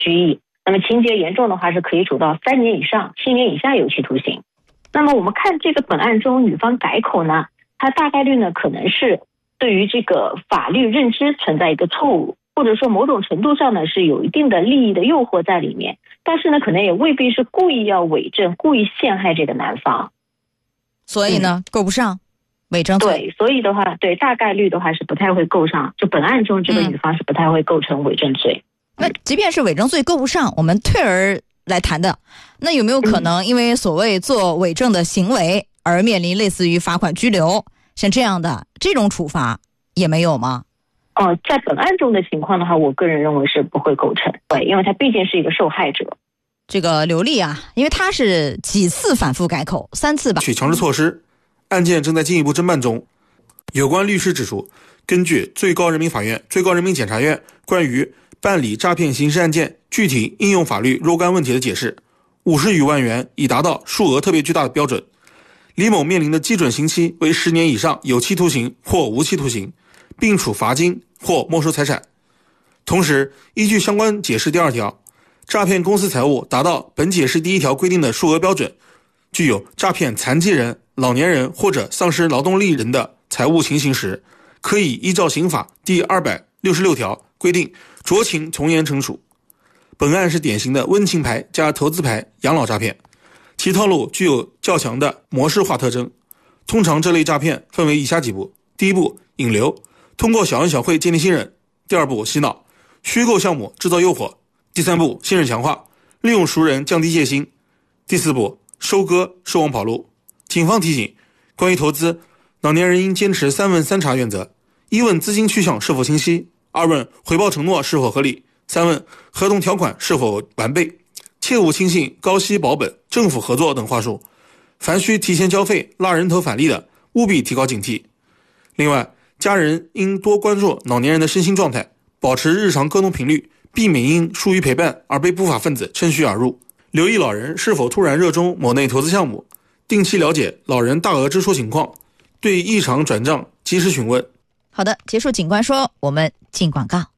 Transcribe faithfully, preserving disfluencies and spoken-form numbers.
拘役，那么情节严重的话是可以处到三年以上七年以下有期徒刑。那么我们看这个本案中女方改口呢，它大概率呢可能是对于这个法律认知存在一个错误，或者说某种程度上呢是有一定的利益的诱惑在里面，但是呢可能也未必是故意要伪证，故意陷害这个男方， 所以呢、嗯、够不上伪证罪。 对，所以的话对大概率的话是不太会构上，就本案中这个女方是不太会构成伪证罪。 那、嗯、即便是伪证罪够不上，我们退而来谈的，那有没有可能因为所谓做伪证的行为而面临类似于罚款拘留像这样的这种处罚也没有吗？ 哦，在本案中的情况的话，我个人认为是不会构成，对，因为他毕竟是一个受害者。 这个刘丽啊，因为他是几次反复改口，三次吧。 取强制措施，案件正在进一步侦办中。有关律师指出，根据最高人民法院、最高人民检察院关于办理诈骗刑事案件具体应用法律若干问题的解释，五十余万元已达到数额特别巨大的标准。李某面临的基准刑期为十年以上有期徒刑或无期徒刑，并处罚金或没收财产。同时，依据相关解释第二条，诈骗公司财物达到本解释第一条规定的数额标准，具有诈骗残疾人、老年人或者丧失劳动力人的财物情形时，可以依照刑法第二百六十六条规定酌情从严惩处。本案是典型的温情牌加投资牌养老诈骗，其套路具有较强的模式化特征。通常这类诈骗分为以下几步：第一步，引流，通过小恩小惠建立信任；第二步，洗脑，虚构项目制造诱惑；第三步，信任强化，利用熟人降低戒心；第四步，收割，收网跑路。警方提醒，关于投资，老年人应坚持三问三查原则：一问资金去向是否清晰，二问回报承诺是否合理，三问合同条款是否完备，切勿轻信高息保本、政府合作等话术。凡需提前交费、拉人头返利的，务必提高警惕。另外，家人应多关注老年人的身心状态，保持日常沟通频率，避免因疏于陪伴而被不法分子趁虚而入。留意老人是否突然热衷某类投资项目，定期了解老人大额支出情况，对异常转账及时询问。 好的，结束警官说，我们进广告。